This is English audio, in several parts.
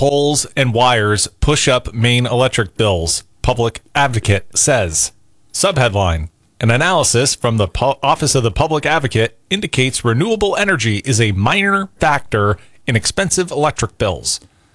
poles and wires push up Maine electric bills, Public Advocate says. Subheadline: an analysis from the Office of the Public Advocate indicates renewable energy is a minor factor in expensive electric bills.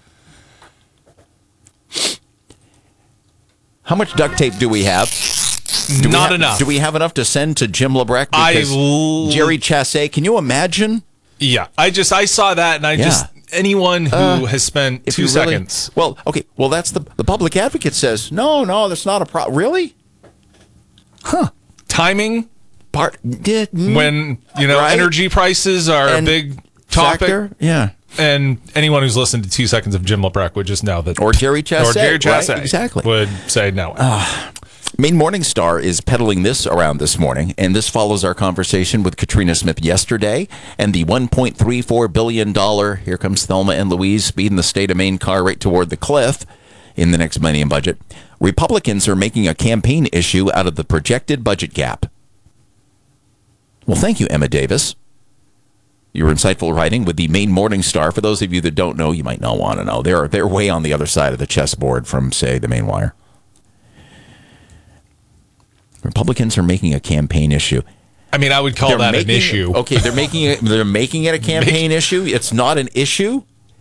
How much duct tape do we have? Not enough. Do we have enough to send to Jim Lebrecht? Because Jerry Chassé, can you imagine? Yeah, I saw that, and just anyone who has spent 2 seconds. Well, okay. Well, that's the Public Advocate says no, that's not a problem. Really? Huh? Timing. When right? energy prices are a big topic. Factor? Yeah. And anyone who's listened to 2 seconds of Jim Lebrecht would just know that. Or Jerry Chassé. Right? Exactly. Would say no. Maine Morning Star is peddling this around this morning, and this follows our conversation with Katrina Smith yesterday and the $1.34 billion, here comes Thelma and Louise, speeding the state of Maine car right toward the cliff in the next millennium budget. Republicans are making a campaign issue out of the projected budget gap. Well, thank you, Emma Davis. Your insightful writing with the Maine Morning Star. For those of you that don't know, you might not want to know. They're way on the other side of the chessboard from, say, the Maine Wire. Republicans are making a campaign issue. I mean, I would call that an issue. Okay, they're making it a campaign issue. It's not an issue.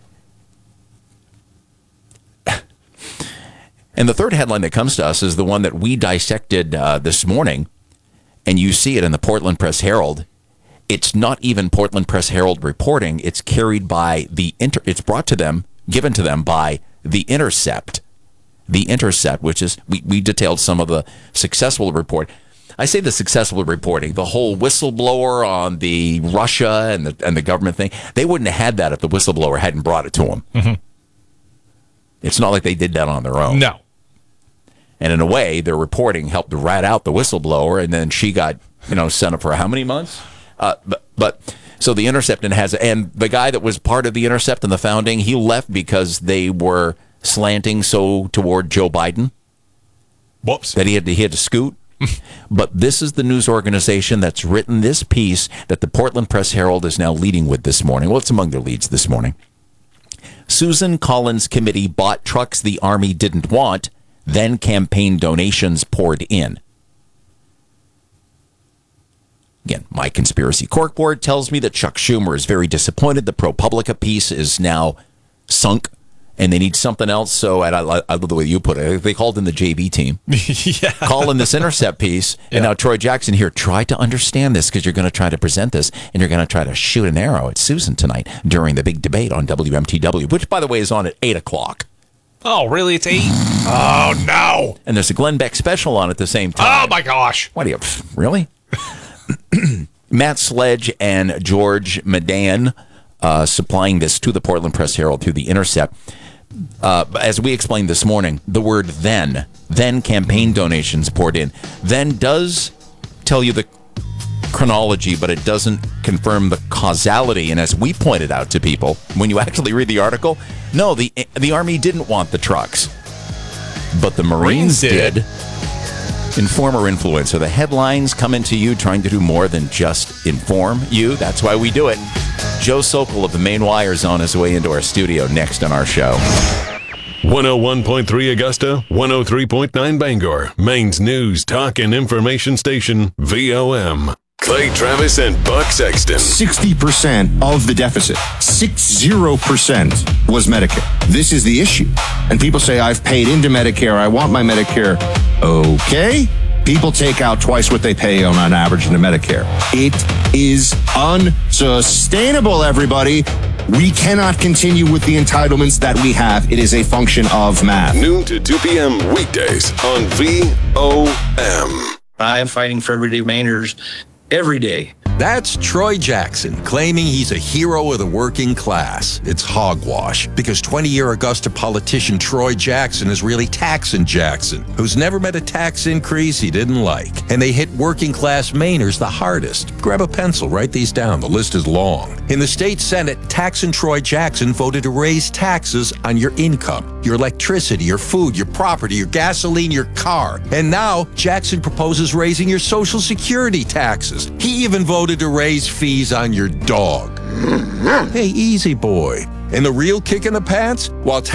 And the third headline that comes to us is the one that we dissected this morning, and you see it in the Portland Press Herald. It's not even Portland Press Herald reporting. It's carried by it's brought to them, given to them by The Intercept. The Intercept, which is, we detailed some of the successful report. I say the successful reporting, the whole whistleblower on the Russia and the government thing. They wouldn't have had that if the whistleblower hadn't brought it to them. Mm-hmm. It's not like they did that on their own. No. And in a way, their reporting helped to rat out the whistleblower, and then she got, sent up for how many months? So the Intercept and the guy that was part of the Intercept and the founding, he left because they were slanting so toward Joe Biden. Whoops. That he had to scoot. But this is the news organization that's written this piece that the Portland Press Herald is now leading with this morning. Well, it's among their leads this morning. Susan Collins Committee bought trucks the Army didn't want, then campaign donations poured in. Again, my conspiracy corkboard tells me that Chuck Schumer is very disappointed. The ProPublica piece is now sunk, and they need something else. So, and I love the way you put it. They called in the JV team. Yeah. Call in this Intercept piece. And now Troy Jackson here, try to understand this because you're going to try to present this, and you're going to try to shoot an arrow at Susan tonight during the big debate on WMTW, which, by the way, is on at 8 o'clock. Oh, really? It's 8? Oh, no. And there's a Glenn Beck special on at the same time. Oh, my gosh. What are you, really? Matt Sledge and George Medan supplying this to the Portland Press Herald through the Intercept. As we explained this morning, the word then campaign donations poured in, then does tell you the chronology, but it doesn't confirm the causality. And as we pointed out to people, when you actually read the article, no, the Army didn't want the trucks, but the Marines did. Informer influencer. The headlines coming to you trying to do more than just inform you. That's why we do it. Joe Sokol of the Maine Wire is on his way into our studio next on our show. 101.3 Augusta, 103.9 Bangor, Maine's news, talk, and information station, VOM. Clay Travis and Buck Sexton. 60% of the deficit, 60% was Medicare. This is the issue. And people say, I've paid into Medicare. I want my Medicare. Okay. People take out twice what they pay on average into Medicare. It is unsustainable, everybody. We cannot continue with the entitlements that we have. It is a function of math. Noon to 2 p.m. weekdays on VOM. I am fighting for everyday Mainers every day. That's Troy Jackson, claiming he's a hero of the working class. It's hogwash, because 20-year Augusta politician Troy Jackson is really Taxin' Jackson, who's never met a tax increase he didn't like. And they hit working class Mainers the hardest. Grab a pencil, write these down. The list is long. In the state Senate, Taxin' Troy Jackson voted to raise taxes on your income, your electricity, your food, your property, your gasoline, your car. And now, Jackson proposes raising your Social Security taxes. He even voted to raise fees on your dog. Hey, easy boy. And the real kick in the pants? While